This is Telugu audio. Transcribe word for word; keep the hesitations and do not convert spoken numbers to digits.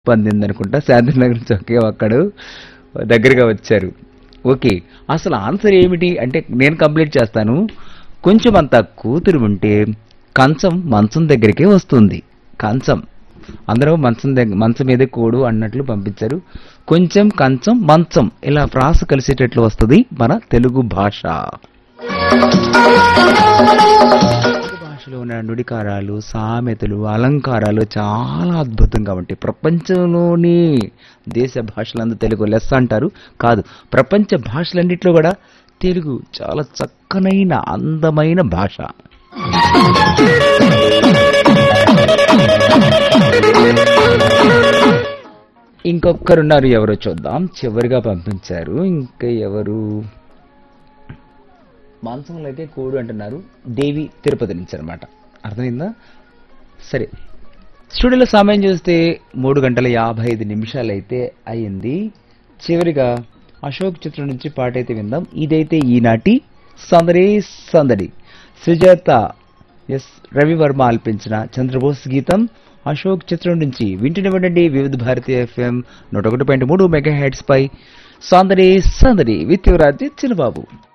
పందిందనుకుంటా శాంతినగర్ నుంచి ఒకే ఒక్కడు దగ్గరగా వచ్చారు. ఓకే. అసలు ఆన్సర్ ఏమిటి అంటే నేను కంప్లీట్ చేస్తాను. కొంచెం అంత కూతురు ఉంటే కంచం మంచం దగ్గరికే వస్తుంది. కంచం అందరూ మంచం దగ్గర మంచం మీదే కోడు అన్నట్లు పంపించారు. కొంచెం కంచం మంచం ఇలా ఫ్రాస్ కలిసేటట్లు వస్తుంది మన తెలుగు భాష. భాషలో ఉన్న నుడికారాలు, సామెతలు, అలంకారాలు చాలా అద్భుతంగా ఉంటాయి. ప్రపంచంలోని దేశ భాషలందు తెలుగు లెస్స అంటారు. కాదు, ప్రపంచ భాషలన్నింటిలో కూడా తెలుగు చాలా చక్కనైన అందమైన భాష. ఇంకొకరున్నారు, ఎవరో చూద్దాం. చివరిగా పంపించారు. ఇంకా ఎవరు? మాంసంలో అయితే కోడు అంటున్నారు. దేవి తిరుపతి నుంచి అనమాట. అర్థమైందా? సరే, స్టూడియోలో సమయం చూస్తే మూడు గంటల యాభై ఐదు నిమిషాలు అయితే అయింది. చివరిగా అశోక్ చిత్రం నుంచి పాట అయితే విందాం. ఇదైతే ఈనాటి సందడి సందడి. సుజాత ఎస్ రవివర్మ ఆల్పించిన చంద్రబోస్ గీతం అశోక్ చిత్రం నుంచి వింటునివ్వండి. వివిధ భారతీయ ఎఫ్ఎం నూట ఒకటి పాయింట్ మూడు మెగా హెడ్స్ పై సందడి సందడి విత్ యువరాజ్ చిన్నబాబు.